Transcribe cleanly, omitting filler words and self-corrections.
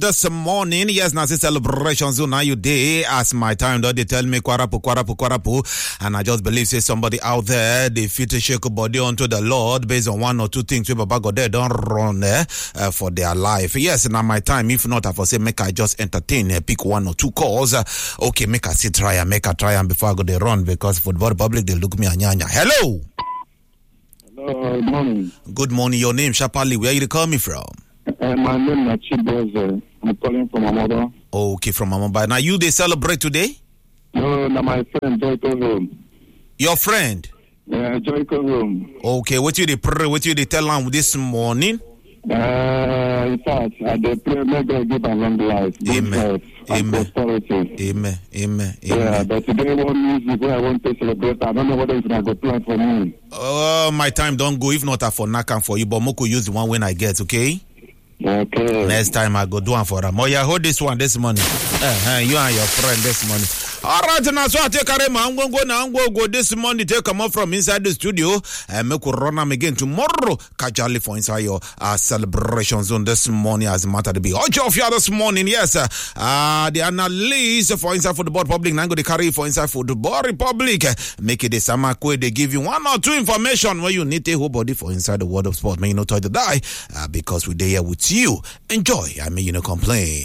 this morning. Yes, now celebrations so now you day as my time though they tell me kwarapu, and I just believe say somebody out there they fit to shake a body onto the Lord based on one or two things we Baba God there don't run for their life. Yes, now my time. If not, I for say make I just entertain, pick one or two calls. Okay, make I try and before I go they run because Football Public they look me anyanya. Hello. Good morning. Good morning. Your name, Shapali. Where you call me from? My name is Chiboze. I'm calling from Amaba. Okay, from Amaba. Now you they celebrate today? No, my friend Joyco Home. Your friend? Yeah, Joyco Home. Okay, what you they pray? What you they tell them this morning? In fact, they pray may God give a long life, good health, and prosperity. Amen. Yeah, but today one music where I want to celebrate. I don't know whether it's going to go plan for me. Oh, my time don't go. If not, I for Nakan for you, but Moko use the one when I get, okay? Okay. Next time I go do one for them. Oh, yeah, hold this one this morning. You and your friend this morning. All right, now so I take a I'm going to go this morning. Take come up from inside the studio and make a run them again tomorrow. Kajali for inside your celebration zone this morning as a matter to be. Ojo of you this morning, yes. The analyst for inside Football Public. Now go to carry for inside Football Republic. Make it a summer quiz. They give you one or two information where you need a whole body for inside the world of sport. May you not try to die because we're there with you. Enjoy. I mean, you know, complain.